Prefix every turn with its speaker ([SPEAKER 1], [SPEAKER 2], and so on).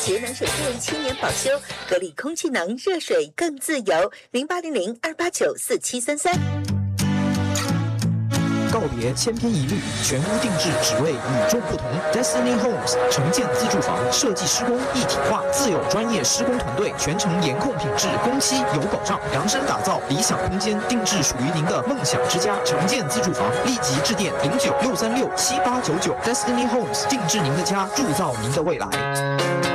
[SPEAKER 1] 节能水电7年保修，格力空气能热水更自由。0800-289-4733。
[SPEAKER 2] 告别千篇一律，全屋定制，只为与众不同。Destiny Homes 城建自住房设计施工一体化，自有专业施工团队，全程严控品质，工期有保障，量身打造理想空间，定制属于您的梦想之家。城建自住房，立即致电09-636-7899。Destiny Homes 定制您的家，铸造您的未来。